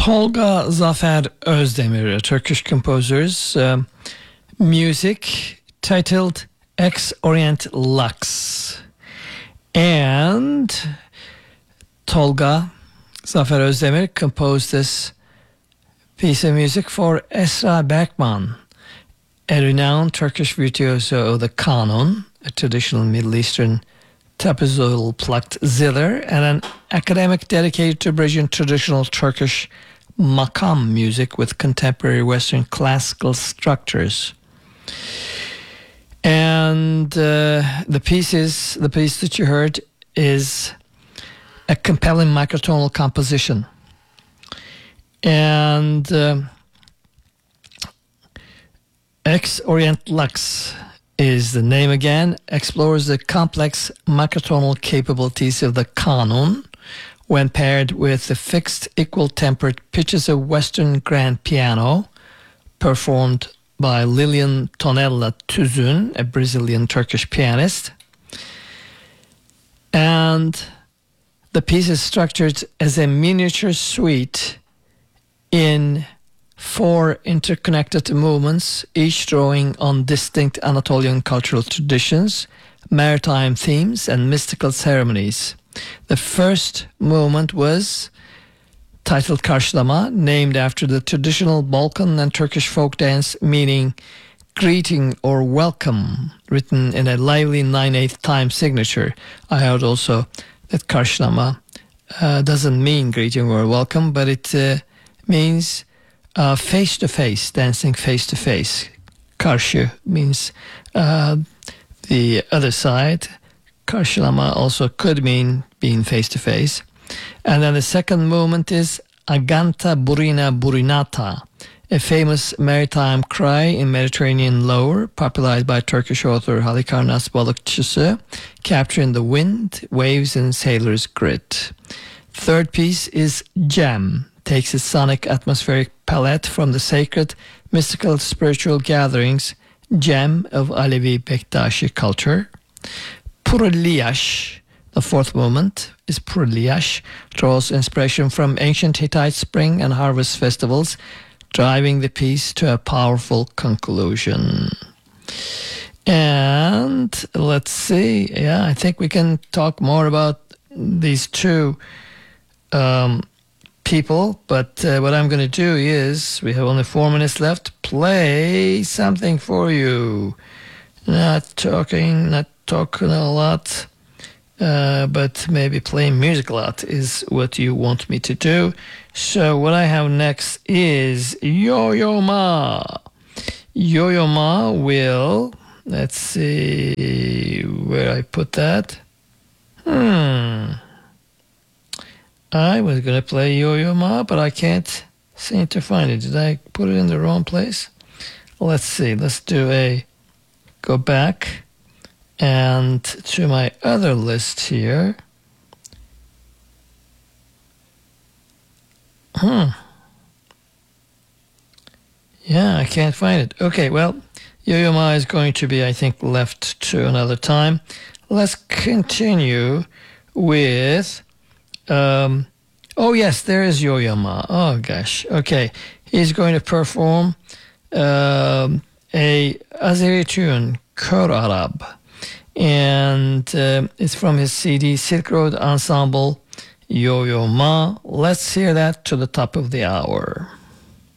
Tolga Zafer Özdemir, a Turkish composer's music titled Ex Orient Lux. And Tolga Zafer Özdemir composed this piece of music for Esra Berkman, a renowned Turkish virtuoso of the kanun, a traditional Middle Eastern trapezoidal plucked zither, and an academic dedicated to bridging traditional Turkish makam music with contemporary Western classical structures. And the piece that you heard is a compelling microtonal composition. And Ex Orient Lux is the name again, explores the complex microtonal capabilities of the kanun when paired with the fixed equal-tempered pitches of Western grand piano performed by Lilian Tonella Tuzun, a Brazilian Turkish pianist. And the piece is structured as a miniature suite in 4 interconnected movements, each drawing on distinct Anatolian cultural traditions, maritime themes, and mystical ceremonies. The first movement was titled Karşılama, named after the traditional Balkan and Turkish folk dance meaning greeting or welcome, written in a lively 9/8 time signature. I heard also that Karşılama doesn't mean greeting or welcome, but it means face-to-face, dancing face-to-face. Karşı means the other side. Karşılama also could mean being face-to-face. And then the second movement is Aganta Burina Burinata, a famous maritime cry in Mediterranean lore, popularized by Turkish author Halikarnas Balıkçısı, capturing the wind, waves, and sailors' grit. Third piece is Cem, takes its sonic atmospheric palette from the sacred, mystical, spiritual gatherings, Cem of Alevi Bektashi culture. Purliyash, the fourth movement, is Purliyash, draws inspiration from ancient Hittite spring and harvest festivals, driving the piece to a powerful conclusion. And let's see, I think we can talk more about these two people, but what I'm going to do is, we have only 4 minutes left, play something for you. Not talking a lot, but maybe playing music a lot is what you want me to do. So what I have next is Yo-Yo Ma. Yo-Yo Ma will, let's see where I put that. I was going to play Yo-Yo Ma, but I can't seem to find it. Did I put it in the wrong place? Let's see. Let's go back and to my other list here. Yeah, I can't find it. Okay, well, Yo-Yo Ma is going to be, I think, left to another time. Let's continue with... oh, yes, there is Yo-Yo Ma. Oh, gosh. Okay, he's going to perform a Azeri tune, Kör Arab. And it's from his CD, Silk Road Ensemble, Yo-Yo Ma. Let's hear that to the top of the hour.